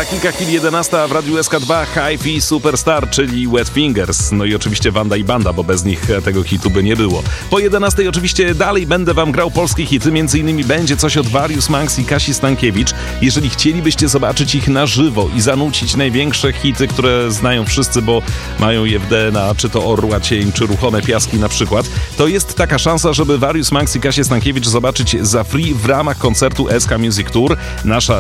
kilka chwil 11 w Radiu SK2 Hi-Fi Superstar, czyli Wet Fingers. No i oczywiście Wanda i Banda, bo bez nich tego hitu by nie było. Po 11 oczywiście dalej będę wam grał polskie hity, m.in. będzie coś od Warius Manx i Kasi Stankiewicz. Jeżeli chcielibyście zobaczyć ich na żywo i zanucić największe hity, które znają wszyscy, bo mają je w DNA, czy to Orła Cień, czy Ruchome Piaski na przykład, to jest taka szansa, żeby Warius Manx i Kasię Stankiewicz zobaczyć za free w ramach koncertu SK Music Tour. Nasza